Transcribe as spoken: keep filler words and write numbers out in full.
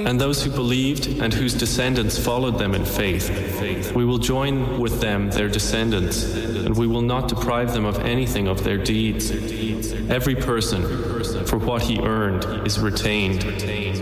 And those who believed and whose descendants followed them in faith, we will join with them their descendants, and we will not deprive them of anything of their deeds. Every person, for what he earned, is retained.